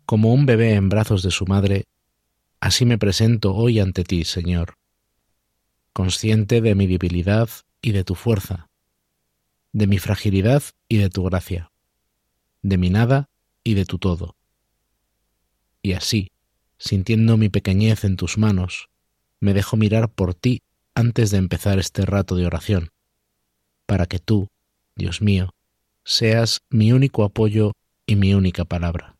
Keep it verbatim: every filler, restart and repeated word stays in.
Como un bebé en brazos de su madre, así me presento hoy ante ti, Señor, consciente de mi debilidad y de tu fuerza, de mi fragilidad y de tu gracia, de mi nada y de tu todo. Y así, sintiendo mi pequeñez en tus manos, me dejo mirar por ti antes de empezar este rato de oración, para que tú, Dios mío, seas mi único apoyo y mi única palabra.